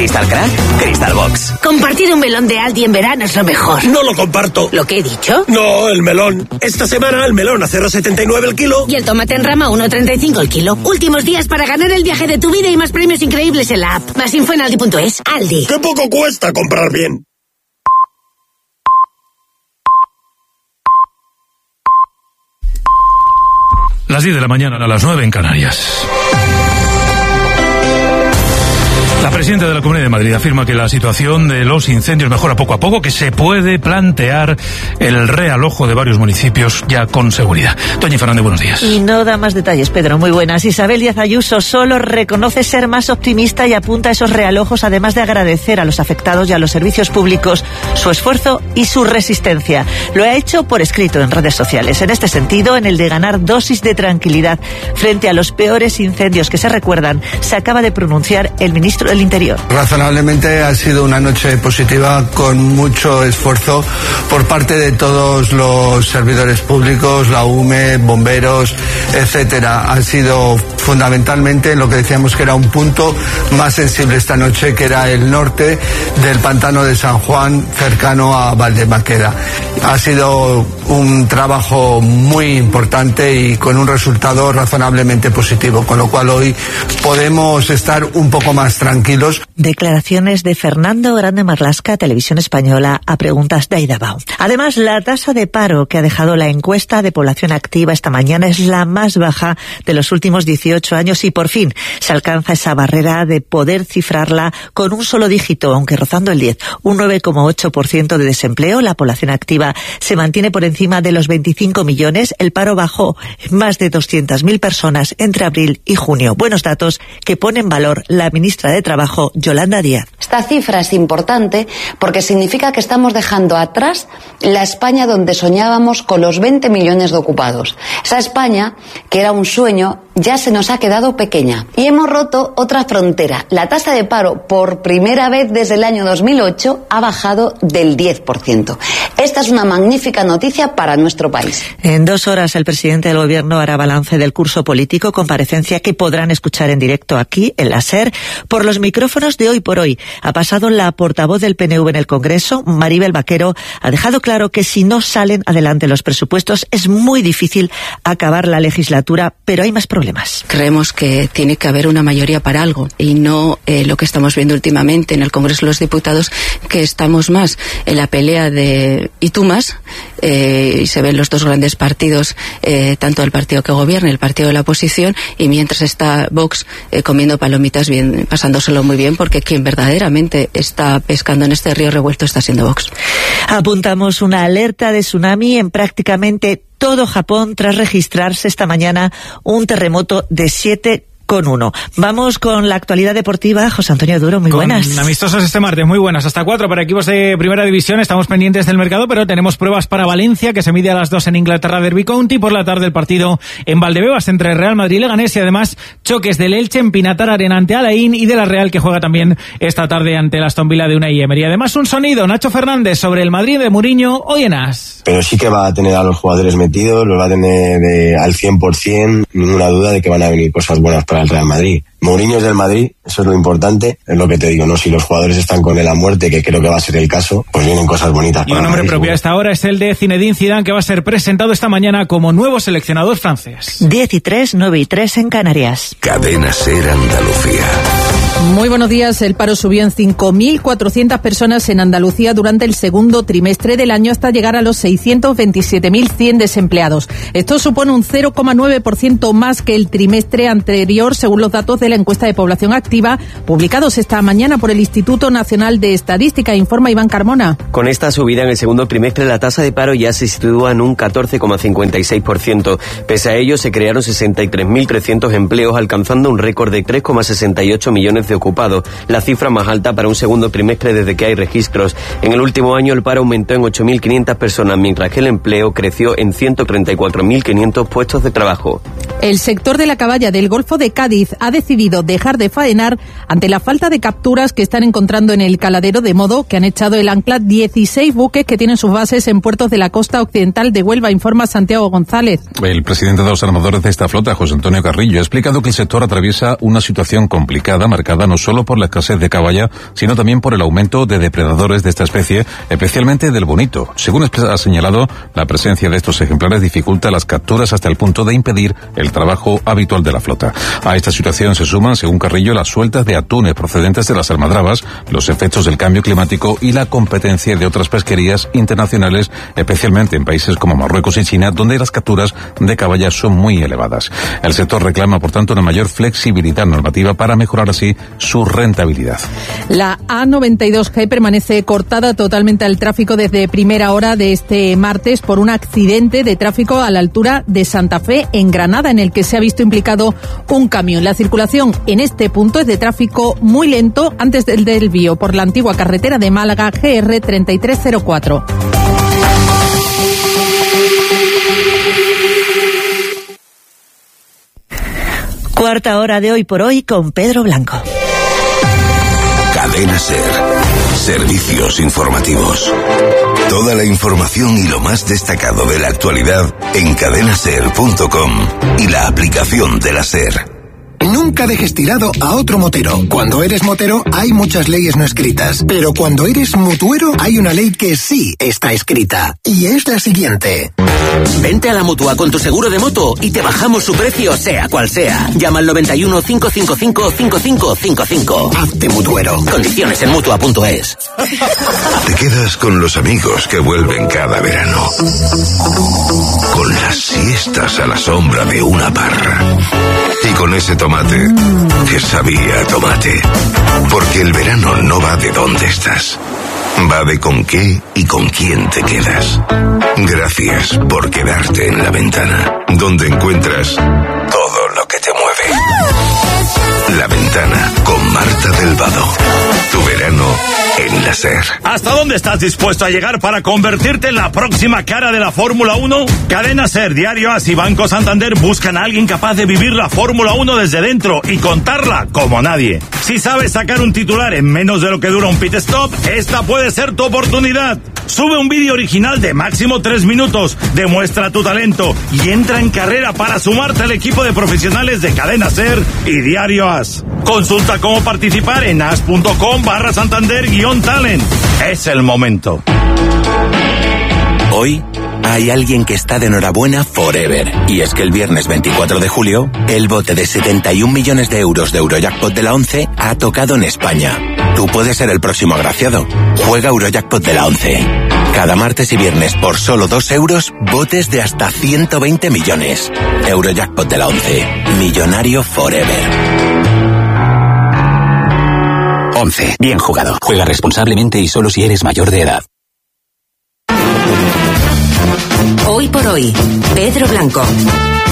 Crystal Crack, Crystal Box. Compartir un melón de Aldi en verano es lo mejor. No lo comparto. ¿Lo que he dicho? No, el melón. Esta semana el melón a 0,79 el kilo. Y el tomate en rama a 1,35 el kilo. Últimos días para ganar el viaje de tu vida y más premios increíbles en la app. Más info en aldi.es. Aldi. ¡Qué poco cuesta comprar bien! Las 10 de la mañana, a las 9 en Canarias. La presidenta de la Comunidad de Madrid afirma que la situación de los incendios mejora poco a poco, que se puede plantear el realojo de varios municipios ya con seguridad. Toñi Fernández, buenos días. Y no da más detalles, Pedro. Muy buenas. Isabel Díaz Ayuso solo reconoce ser más optimista y apunta a esos realojos, además de agradecer a los afectados y a los servicios públicos su esfuerzo y su resistencia. Lo ha hecho por escrito en redes sociales. En este sentido, en el de ganar dosis de tranquilidad frente a los peores incendios que se recuerdan, se acaba de pronunciar el ministro del Interior. Razonablemente ha sido una noche positiva con mucho esfuerzo por parte de todos los servidores públicos, la UME, bomberos, etcétera. Ha sido fundamentalmente lo que decíamos que era un punto más sensible esta noche, que era el norte del pantano de San Juan, cercano a Valdemaqueda. Ha sido un trabajo muy importante y con un resultado razonablemente positivo, con lo cual hoy podemos estar un poco más tranquilos. Declaraciones de Fernando Grande Marlaska, Televisión Española, a preguntas de Aida Bao. Además, la tasa de paro que ha dejado la encuesta de población activa esta mañana es la más baja de los últimos 18 años y por fin se alcanza esa barrera de poder cifrarla con un solo dígito, aunque rozando el 10, un 9,8% de desempleo. La población activa se mantiene por encima de los 25 millones. El paro bajó en más de 200.000 personas entre abril y junio. Buenos datos que pone en valor la ministra de Trabajo, Yolanda Díaz. Esta cifra es importante porque significa que estamos dejando atrás la España donde soñábamos con los 20 millones de ocupados. Esa España, que era un sueño, ya se nos ha quedado pequeña. Y hemos roto otra frontera. La tasa de paro, por primera vez desde el año 2008, ha bajado del 10%. Esta es una magnífica noticia para nuestro país. En 2 horas el presidente del Gobierno hará balance del curso político, comparecencia que podrán escuchar en directo aquí, en la SER, por los micrófonos de Hoy por Hoy. Ha pasado la portavoz del PNV en el Congreso, Maribel Vaquero, ha dejado claro que si no salen adelante los presupuestos es muy difícil acabar la legislatura, pero hay más problemas. Creemos que tiene que haber una mayoría para algo y no lo que estamos viendo últimamente en el Congreso de los Diputados, que estamos más en la pelea de y tú más, y se ven los dos grandes partidos, tanto el partido que gobierna y el partido de la oposición, y mientras está Vox comiendo palomitas, bien, pasándoselo muy bien, porque quien verdaderamente está pescando en este río revuelto está siendo Vox. Apuntamos una alerta de tsunami en prácticamente todo Japón tras registrarse esta mañana un terremoto de 7,1. Vamos con la actualidad deportiva. José Antonio Duro, muy buenas. Amistosos este martes, muy buenas. Hasta 4 para equipos de Primera División. Estamos pendientes del mercado, pero tenemos pruebas para Valencia, que se mide a las 2 en Inglaterra, Derby County. Por la tarde el partido en Valdebebas entre Real Madrid y Leganés, y además choques del Elche en Pinatar Arena ante Alain y de la Real, que juega también esta tarde ante el Aston Villa de Unai Emery. Además un sonido, Nacho Fernández, sobre el Madrid de Mourinho hoy en AS. Pero sí que va a tener a los jugadores metidos, los va a tener al 100%, ninguna duda de que van a venir cosas buenas para el Real Madrid. Mourinho es del Madrid, eso es lo importante, es lo que te digo, ¿no? Si los jugadores están con él a muerte, que creo que va a ser el caso, pues vienen cosas bonitas. Y un nombre propio a esta hora es el de Zinedine Zidane, que va a ser presentado esta mañana como nuevo seleccionador francés. 10:03, 9:03 en Canarias. Cadena SER Andalucía. Muy buenos días. El paro subió en 5.400 personas en Andalucía durante el segundo trimestre del año, hasta llegar a los 627.100 desempleados. Esto supone un 0,9% más que el trimestre anterior, según los datos de la encuesta de población activa publicados esta mañana por el Instituto Nacional de Estadística, informa Iván Carmona. Con esta subida en el segundo trimestre, la tasa de paro ya se sitúa en un 14,56%. Pese a ello, se crearon 63.300 empleos, alcanzando un récord de 3,68 millones de ocupados, la cifra más alta para un segundo trimestre desde que hay registros. En el último año el paro aumentó en 8.500 personas, mientras que el empleo creció en 134.500 puestos de trabajo. El sector de la caballa del Golfo de Cádiz ha decidido dejar de faenar ante la falta de capturas que están encontrando en el caladero, de modo que han echado el ancla 16 buques que tienen sus bases en puertos de la costa occidental de Huelva, informa Santiago González. El presidente de los armadores de esta flota, José Antonio Carrillo, ha explicado que el sector atraviesa una situación complicada, marcada no solo por la escasez de caballa, sino también por el aumento de depredadores de esta especie, especialmente del bonito. Según ha señalado, la presencia de estos ejemplares dificulta las capturas hasta el punto de impedir el trabajo habitual de la flota. A esta situación se suman, según Carrillo, las sueltas de atunes procedentes de las almadrabas, los efectos del cambio climático y la competencia de otras pesquerías internacionales, especialmente en países como Marruecos y China, donde las capturas de caballa son muy elevadas. El sector reclama, por tanto, una mayor flexibilidad normativa para mejorar así su rentabilidad. La A92G permanece cortada totalmente al tráfico desde primera hora de este martes por un accidente de tráfico a la altura de Santa Fe, en Granada, en el que se ha visto implicado un camión. La circulación en este punto es de tráfico muy lento antes del desvío por la antigua carretera de Málaga, GR 3304. Cuarta hora de Hoy por Hoy con Pedro Blanco. Cadena SER. Servicios informativos. Toda la información y lo más destacado de la actualidad en cadenaser.com y la aplicación de la SER. Nunca dejes tirado a otro motero. Cuando eres motero hay muchas leyes no escritas, pero cuando eres mutuero hay una ley que sí está escrita, y es la siguiente. Vente a la Mutua con tu seguro de moto y te bajamos su precio sea cual sea. Llama al 91 555 5555. Hazte mutuero. Condiciones en Mutua.es. Te quedas con los amigos que vuelven cada verano, con las siestas a la sombra de una parra y con ese tomate que sabía a tomate. Porque el verano no va de dónde estás, va de con qué y con quién te quedas. Gracias por quedarte en La Ventana, donde encuentras todo lo que te mueve. La Ventana con Marta del Vado. Tu verano en la SER. ¿Hasta dónde estás dispuesto a llegar para convertirte en la próxima cara de la Fórmula 1? Cadena SER, Diario AS y Banco Santander buscan a alguien capaz de vivir la Fórmula 1 desde dentro y contarla como nadie. Si sabes sacar un titular en menos de lo que dura un pit stop, esta puede ser tu oportunidad. Sube un vídeo original de máximo 3 minutos, demuestra tu talento y entra en carrera para sumarte al equipo de profesionales de Cadena SER y Diario AS. Consulta cómo participar en as.com/Santander-Talent. Es el momento. Hoy hay alguien que está de enhorabuena forever. Y es que el viernes 24 de julio, el bote de 71 millones de euros de Eurojackpot de la 11 ha tocado en España. Tú puedes ser el próximo agraciado. Juega Eurojackpot de la 11. Cada martes y viernes por solo 2 euros, botes de hasta 120 millones. Eurojackpot de la 11. Millonario forever. 11. Bien jugado. Juega responsablemente y solo si eres mayor de edad. Hoy por Hoy, Pedro Blanco.